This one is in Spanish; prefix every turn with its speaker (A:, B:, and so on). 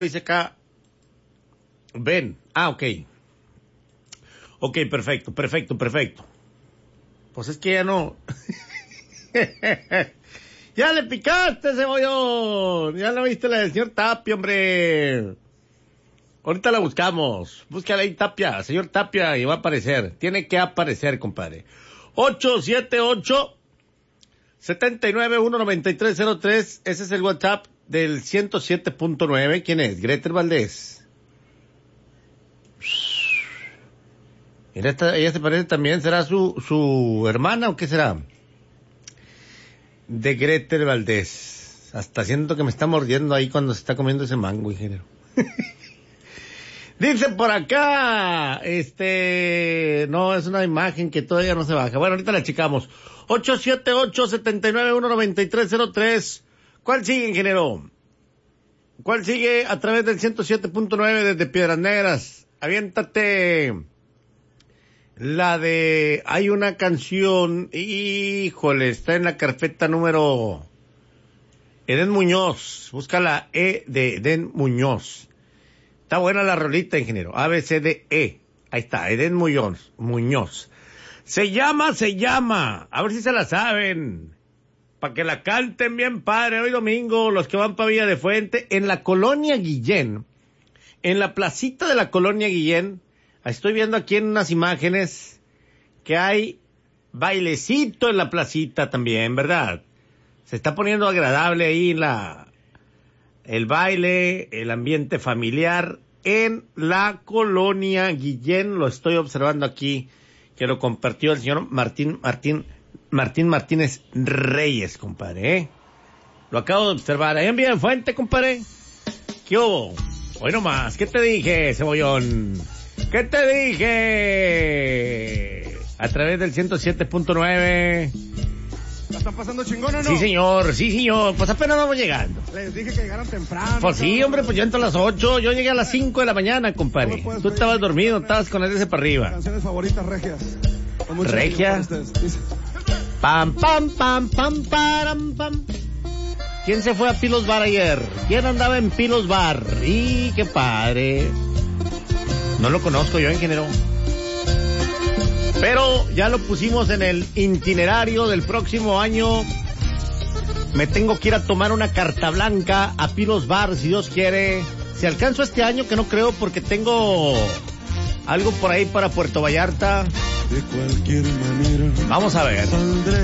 A: Dice acá, ven. Ok. Ok, perfecto. Pues es que ya no. Ya le picaste, cebollón. Ya la viste la del señor Tapia, hombre. Ahorita la buscamos. Búscala ahí, Tapia, señor Tapia, y va a aparecer. Tiene que aparecer, compadre. 878-791-9303. Ese es el WhatsApp del 107.9. ¿Quién es? Gretel Valdés. Mira, ella se parece también. ¿Será su hermana o qué será? De Gretel Valdés. Hasta siento que me está mordiendo ahí cuando se está comiendo ese mango, ingeniero. Dice por acá, no, es una imagen que todavía no se baja. Bueno, ahorita la checamos. 878-791-9303. ¿Cuál sigue, ingeniero? ¿Cuál sigue a través del 107.9 desde Piedras Negras? Aviéntate. La de, hay una canción, híjole, está en la carpeta número Eden Muñoz. Busca la E de Eden Muñoz. Está buena la rolita, ingeniero. A, B, C, D, E. Ahí está, Eden Muñoz. Se llama. A ver si se la saben. Para que la canten bien padre. Hoy domingo, los que van para Villa de Fuente, en la Colonia Guillén. En la placita de la Colonia Guillén. Estoy viendo aquí en unas imágenes que hay bailecito en la placita también, ¿verdad? Se está poniendo agradable ahí el baile, el ambiente familiar en la Colonia Guillén. Lo estoy observando aquí, que lo compartió el señor Martín Martínez Reyes, compadre, ¿eh? Lo acabo de observar. Ahí en Villa de Fuente, compadre. ¿Qué hubo? Hoy nomás, ¿qué te dije, cebollón? ¿Qué te dije? A través del 107.9.
B: ¿La están pasando chingón o no?
A: Sí, señor. Pues apenas vamos llegando.
B: Les dije que llegaran temprano.
A: Pues sí, hombre, pues yo entro a las 8. Yo llegué a las 5 de la mañana, compadre. Tú estabas dormido, estabas con el ese para arriba.
B: Canciones favoritas regias.
A: ¿Regia? Pam, pam, pam, pam, param, pam. ¿Quién se fue a Pilos Bar ayer? ¿Quién andaba en Pilos Bar? ¡Y qué padre! No lo conozco yo, ingeniero. Pero ya lo pusimos en el itinerario del próximo año. Me tengo que ir a tomar una carta blanca a Pilos Bar, si Dios quiere. Si alcanzo este año, que no creo, porque tengo algo por ahí para Puerto Vallarta.
B: De cualquier manera.
A: Vamos a ver.